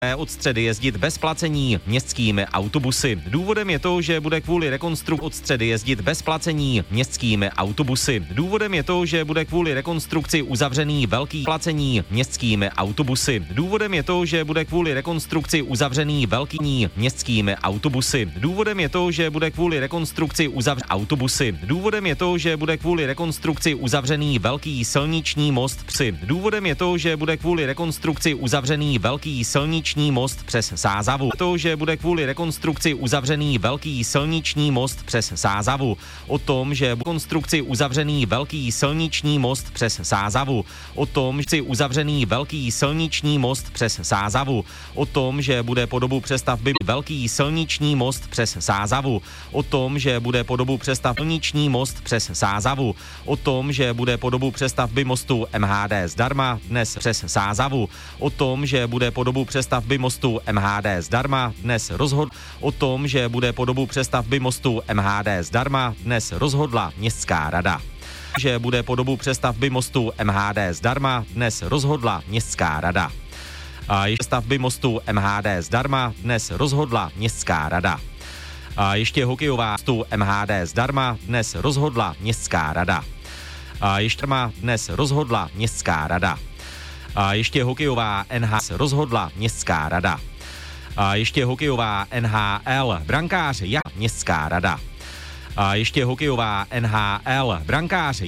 od středy jezdit bez placení městskými autobusy. Důvodem je to, že bude kvůli rekonstrukci od středy jezdit bez placení městskými autobusy. Důvodem je to, že bude kvůli rekonstrukci uzavřený velký placení městskými autobusy. Důvodem je to, že bude kvůli rekonstrukci uzavřený velký městskými autobusy. Důvodem je to, že bude kvůli rekonstrukci uzavřený autobusy. Důvodem je to, že bude kvůli rekonstrukci uzavřený velký silniční most při. Důvodem je to, že bude kvůli rekonstrukci uzavřený velký silniční most přes Sázavu. To, že bude kvůli rekonstrukci uzavřený velký silniční most přes Sázavu. O tom, že konstrukci uzavřený velký silniční most přes Sázavu. O tom, že uzavřený velký silniční most přes Sázavu. O tom, že bude po dobu přestavby velký silniční most přes Sázavu. O tom, že bude po dobu přestavby silniční most přes Sázavu. O tom, že bude po dobu přestavby mostu MHD zdarma dnes přes Sázavu. O tom, že bude po dobu přestavby mostu MHD zdarma dnes rozhodl. O tom, že bude po dobu přestavby mostu MHD zdarma dnes rozhodla městská rada. Že bude po dobu přestavby mostu MHD zdarma dnes rozhodla městská rada. A ještě stavby mostu MHD zdarma dnes rozhodla městská rada. A ještě hokejová mostu MHD zdarma dnes rozhodla městská rada. A ještě dnes rozhodla městská rada. A ještě hokejová NHL rozhodla městská rada. A ještě hokejová NHL brankář městská rada. A ještě hokejová NHL brankář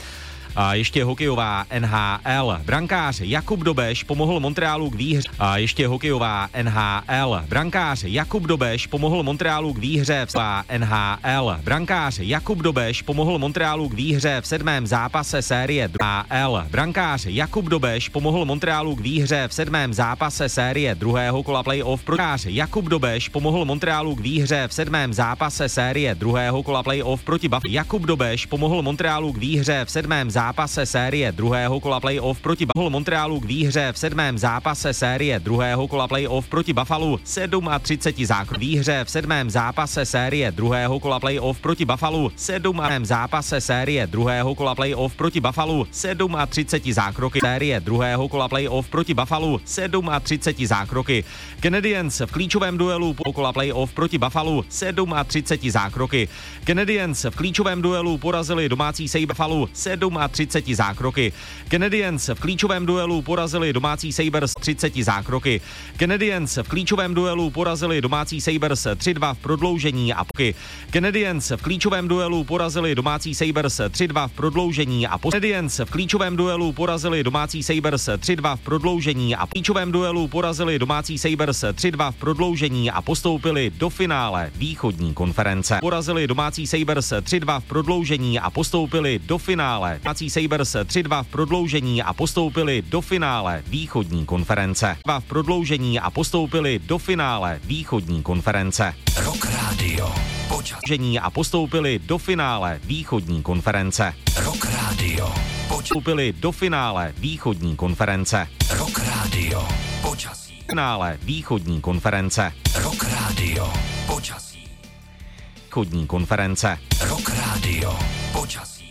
A ještě hokejová NHL brankář Jakub Dobeš pomohl Montrealu k výhře. A ještě hokejová NHL brankář Jakub Dobeš pomohl Montrealu k výhře v NHL brankář Jakub Dobeš pomohl Montrealu k výhře v 7. zápase série NHL brankář Jakub Dobeš pomohl Montrealu k výhře v 7. zápase série druhého kola playoff. Brankář Jakub Dobeš pomohl Montrealu k výhře v 7. zápase série druhého kola playoff proti Buffalo. Jakub Dobeš pomohl Montrealu k výhře v 7. zápase série druhého kola playoff proti Buffalo. Montrealu k výhře v 7. zápase série druhého kola playoff proti Buffalo 37 zákroků. Výhře v 7. zápase série druhého kola playoff proti Buffalo 7. zápase série druhého kola playoff proti Buffalo 37 zákroky. Série druhého kola playoff proti Buffalo 37 zákroky. Canadiens v klíčovém duelu po kola playoff proti Buffalo 37 zákroky. Canadiens v klíčovém duelu porazili domácí Sabres Buffalo 37 zákroky. Canadiens v klíčovém duelu porazili domácí Sabres 30 zákroky. Canadiens v klíčovém duelu porazili domácí Sabres 3-2 v prodloužení a poky. Canadiens v klíčovém duelu porazili domácí Sabres 3-2 v prodloužení a Canadiens v klíčovém duelu porazili domácí Sabres 3-2 v prodloužení a klíčovém duelu porazili domácí Sabres 3-2 v prodloužení a postoupili do finále východní konference. Porazili domácí Sabres 3-2 v prodloužení a postoupili do finále. Domácí Sabres 3-2 v prodloužení a postoupili do finále východní konference. 2 v prodloužení a postoupili do finále východní konference. Rock Radio. Počasí a postoupili do finále východní konference. Rock Radio. Postoupili do finále východní konference. Rock Radio. Počasí. Finále východní konference. Rock Radio. Počasí. Východní konference. Rock Radio. Počasí.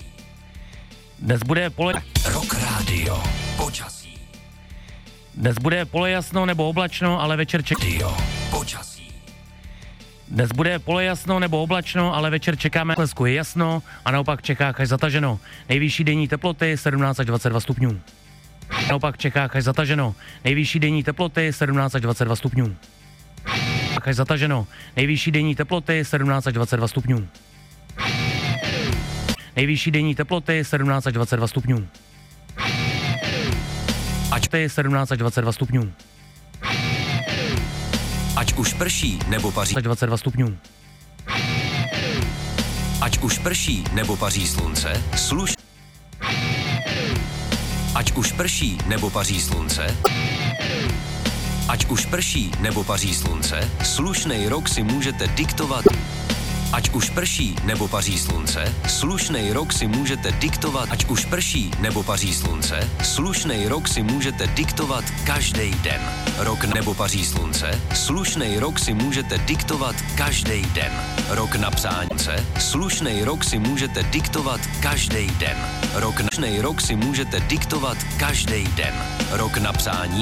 Dnes bude pole... Rock Radio. Počasí. Dnes bude polojasno nebo oblačno, ale večer Radio. Počasí. Dnes bude polojasno nebo oblačno, ale večer čekáme klesku je jasno a naopak v Čechách až zataženo. Nejvyšší denní teploty 17 až 22 stupňů. Naopak v Čechách až zataženo. Nejvyšší denní teploty 17 až 22 stupňů. Až zataženo. Nejvyšší denní teploty 17 až 22 stupňů. Nejvyšší denní teploty 17 až 22 stupňů. Ať 17 až 22 stupňů. Ať už prší nebo paří. 22 stupňů. Ať už prší nebo paří slunce, Ať už prší nebo paří slunce. Ať už prší nebo paří slunce, slušnej rok si můžete diktovat. Ať už prší nebo paří slunce, slušnej rok si můžete diktovat. Ať už prší nebo paří slunce, slušnej rok si můžete diktovat každý den. Rok nebo paří slunce, slušnej rok si můžete diktovat každý den. Rok na psání, slušnej rok si můžete diktovat každý den. Rok na rok si můžete diktovat každý den. Rok na psání